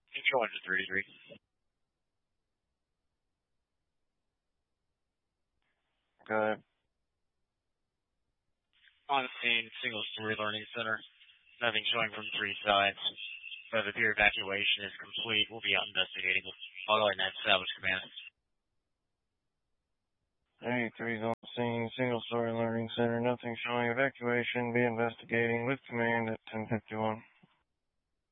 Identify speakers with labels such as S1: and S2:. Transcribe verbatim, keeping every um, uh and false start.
S1: Control one thirty-three.
S2: Go ahead.
S1: On scene, single-story learning center. Nothing showing from three sides. But if your evacuation is complete, we'll be out investigating. I'll go ahead and establish command.
S2: eighty-three's on scene, single-story learning center. Nothing showing. Evacuation. Be investigating with command at ten fifty-one.